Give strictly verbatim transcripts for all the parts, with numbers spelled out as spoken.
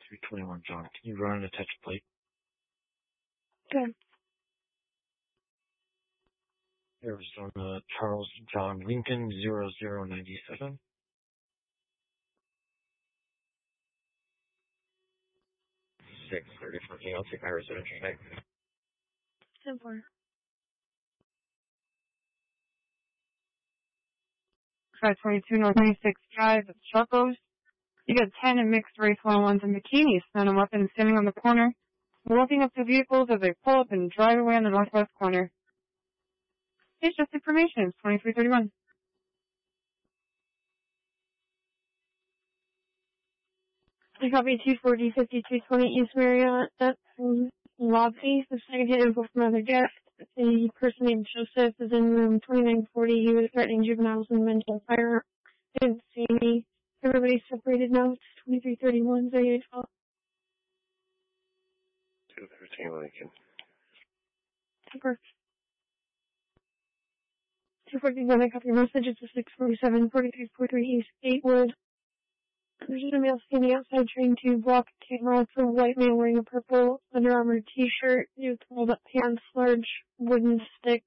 three twenty-one, John. Can you run an attached plate? Good. Arizona Charles John Lincoln zero zero ninety-seven. six thirty fourteen. I'll take my residential tag. ten four. five twenty-two North ninety-sixth Drive, it's Chuckos. You got ten in mixed race one-on-ones and bikinis, none of weapons standing on the corner. We're walking up to vehicles as they pull up and drive away on the northwest corner. It's just information. It's twenty-three thirty-one. I copy two forty fifty-two twenty East Marriott. That's um, lobby. The second hit info from another guest. A person named Joseph is in room twenty-nine forty. He was threatening juveniles and mental fire. Didn't see me. Everybody's separated now. It's twenty-three thirty-one. Zodiac twelve. two thirteen Lincoln. Super. two forty-one, I copy your message. It's a six forty-seven forty-three forty-three East Gatewood. There's a male standing outside trying to block camera for a white man wearing a purple Under Armour t-shirt, with rolled up pants, large wooden stick,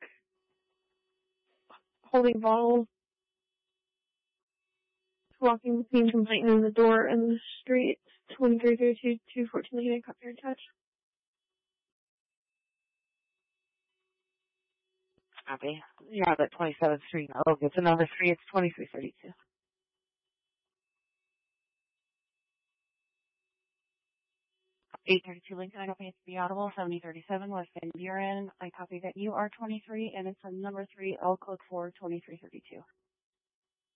holding bottle, walking between complainant and the door and the street. twenty-three thirty-two, two fourteen, I copy your touch. Copy. You're out at twenty-seventh Street. Oh, it's a number three. It's twenty-three thirty-two. eight thirty-two Lincoln, I copy it's be audible. seventy thirty-seven West Van Buren. I copy that you are twenty-three, and it's a number three, L code four, twenty-three thirty-two.